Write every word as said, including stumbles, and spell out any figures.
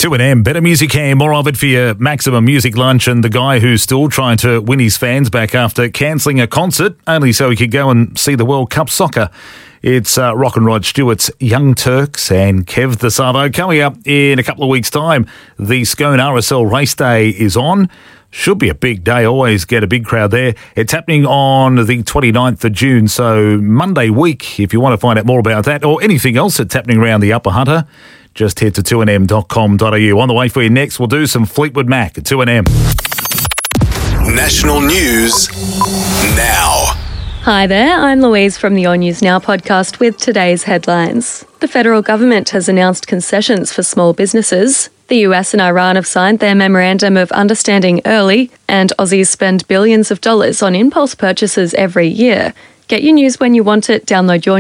two and M, better music here, more of it for your Maximum Music Lunch, and the guy who's still trying to win his fans back after cancelling a concert only so he could go and see the World Cup soccer. It's uh, Rock and Rod Stewart's Young Turks and Kev the Savo. Coming up in a couple of weeks' time, the Scone R S L race day is on. Should be a big day, always get a big crowd there. It's happening on the twenty-ninth of June, so Monday week. If you want to find out more about that or anything else that's happening around the Upper Hunter, just head to two n m dot com dot a u. On the way for you next, we'll do some Fleetwood Mac at two n m. National News Now. Hi there, I'm Louise from the On News Now podcast with today's headlines. The federal government has announced concessions for small businesses. The U S and Iran have signed their memorandum of understanding early, and Aussies spend billions of dollars on impulse purchases every year. Get your news when you want it. Download your